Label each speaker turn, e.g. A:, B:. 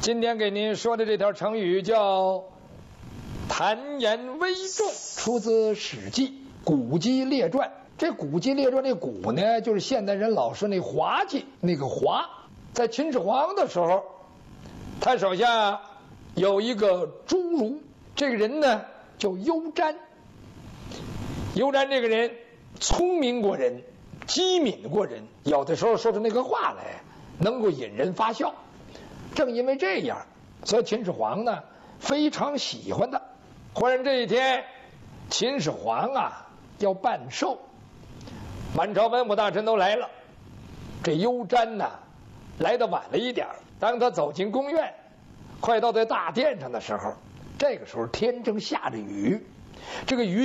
A: 今天给您说的这条成语叫谈言微重，出自《史记·古籍列传》。这《古籍列传》这“古”呢，就是现代人老说那滑稽那个“滑”。在秦始皇的时候，他手下有一个侏儒，这个人呢叫优瞻。优瞻这个人聪明过人，机敏过人，有的时候说出那个话来能够引人发笑。正因为这样，所以秦始皇呢非常喜欢他。忽然这一天，秦始皇要办寿，满朝文武大臣都来了。这优瞻呢来得晚了一点，当他走进宫院，快到在大殿上的时候，这个时候天正下着雨，这个雨